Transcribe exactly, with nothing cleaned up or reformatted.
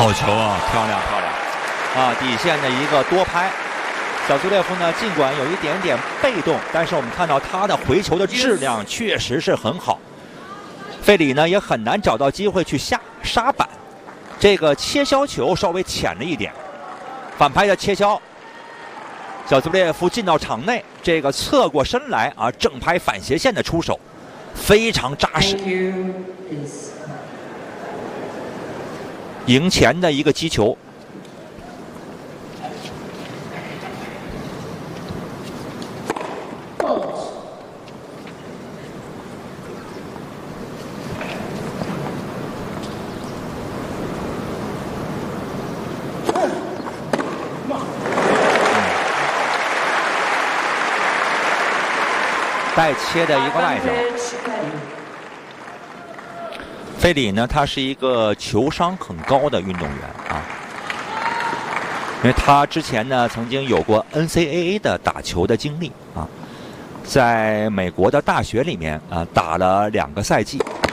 好球啊，漂亮漂亮！ 啊，底线的一个多拍。小祖列夫呢，尽管有一点点被动，但是我们看到他的回球的质量确实是很好。费里呢也很难找到机会去下杀板，这个切削球稍微浅了一点。反拍的切削，小祖列夫进到场内，这个侧过身来啊，正拍反斜线的出手，非常扎实。赢前的一个击球。带切的一个外角。费里呢，他是一个球商很高的运动员啊，因为他之前呢曾经有过 N C A A 的打球的经历啊，在美国的大学里面啊打了两个赛季，